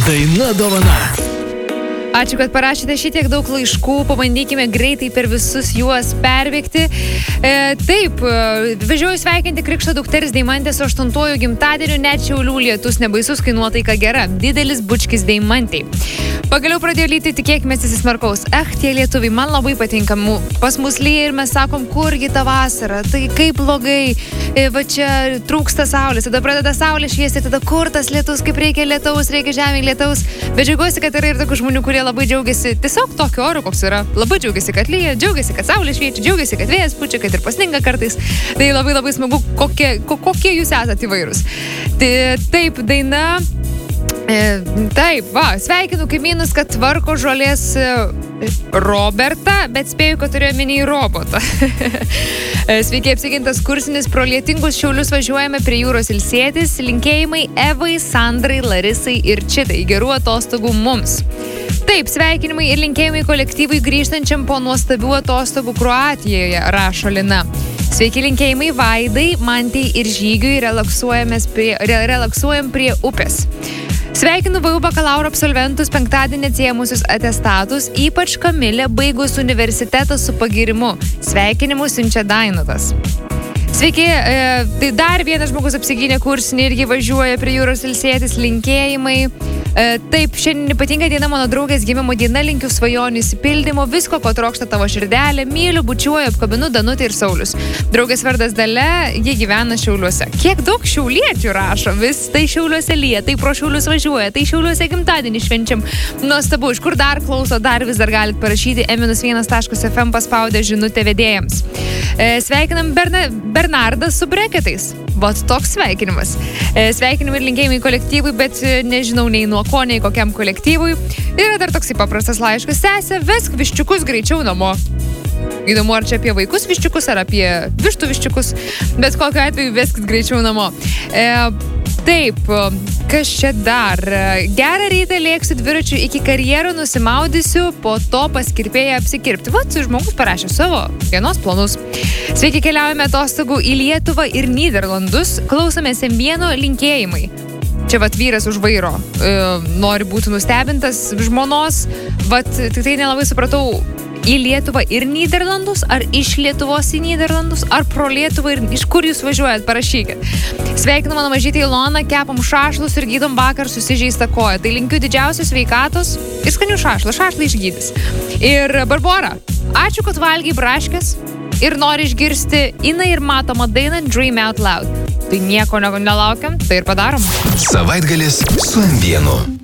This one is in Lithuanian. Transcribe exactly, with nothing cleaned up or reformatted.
Daina dovana. Ačiū, kad parašėte šitiek daug laiškų, pabandykime greitai per visus juos perbėgti. E, taip, važiuoju sveikinti krikšto dukters Deimantės aštuntojų gimtadienio, net Šiaulių lietus nebaisus, kai nuotaika gera. Didelis bučkis Deimantei. Pagaliau pradėjo lyti, tikėkime, įsismarkaus. Eh, tie lietuviai, man labai patinka. Pas mus lyja ir mes sakom, kurgi ta vasara, tai kaip blogai, e, va čia trūksta saulės, tada pradeda saulė šviesti, tada kur tas lietus, kaip reikia lietaus, reikia žemė lietaus. Bet džiaugiuosi, kad yra ir tokių žmonių, kurie labai džiaugiasi tiesiog tokiu oru, koks yra. Labai džiaugiasi, kad lyja, džiaugiasi, kad saulė šviečia, džiaugiasi, kad vėjas pučia, kad ir pasninga kartais. Tai labai labai smagu, kokie, kokie jūs esate įvairūs. Tai, taip, daina. E, taip, va, sveikinu kaimynus, kad tvarko žolės e, Robertą, bet spėju, kad turėjo minį robotą. Sveiki, apsigintas kursinis, pro lietingus Šiaulius važiuojame prie jūros ilsėtis. Linkėjimai Evai, Sandrai, Larisai ir Čitai. Gerų atostogų mums. Taip, sveikinimai ir linkėjimai kolektyvui grįžtančiam po nuostabių atostogų Kroatijoje, rašo Lina. Sveiki, linkėjimai Vaidai, Mantai ir Žygiui, prie, relaksuojam prie upės. Sveikinu V U bakalauro absolventus penktadienį atsiėmusius atestatus, ypač Kamilę baigus universitetą su pagirimu. Sveikinimu siunčia Dainotas. Sveiki, e, tai dar vienas žmogus apsigynė kursinį irgi važiuoja prie jūros ilsėtis, linkėjimai. E, taip, šiandien ypatinga diena mano draugės gimimo diena, linkiu svajonių įsipildymo, visko, ko trokšta tavo širdelė, myliu, bučiuoju, apkabinu Danutę ir Saulius. Draugės vardas Dalia, jie gyvena Šiauliuose. Kiek daug šiauliečių rašo, vis tai Šiauliuose lyja, tai pro Šiaulius važiuoja, tai Šiauliuose gimtadienį švenčiam. Nuostabu, iš kur dar klauso, dar vis dar galite parašyti e vienas taškas ef em paspaudė žinutę vedėjams. E, sveikinam Berna, Bernardas su breketais. Vat toks sveikinimas. E, sveikinimai ir linkėjimai kolektyvui, bet nežinau nei nuo ko, nei kokiam kolektyvui. Yra dar toksai paprastas laiškas. Sesė, vesk viščiukus greičiau namo. Įdomu, ar čia apie vaikus viščiukus, ar apie vištų viščiukus. Bet kokiu atveju veskit greičiau namo. E, taip, kas čia dar? Gerą rytą lėksiu dviračiu iki karjerų, nusimaudysiu, po to pas kirpėją apsikirpti. Vat, žmogus parašė savo dienos planus. Sveiki, keliaujame atostogų į Lietuvą ir Nyderlandus. Klausomės vieno linkėjimai. Čia vat vyras už vairo e, nori būti nustebintas žmonos. Vat, tik tai nelabai supratau, į Lietuvą ir Nyderlandus, ar iš Lietuvos į Nyderlandus, ar pro Lietuvą ir iš kur jūs važiuojat, parašykit. Sveikinu mano mažytę Iloną, kepam šašlus ir gydom vakar susižeistą koją. Tai linkiu didžiausios sveikatos ir skanių šašlų, šašlą išgydys. Ir Barbora, ačiū, kad valgiai braškės ir nori išgirsti Ina ir matomą dainą Dream Out Loud. Tai nieko nelaukiam, tai ir padarom. Savaitgalis su M vienu.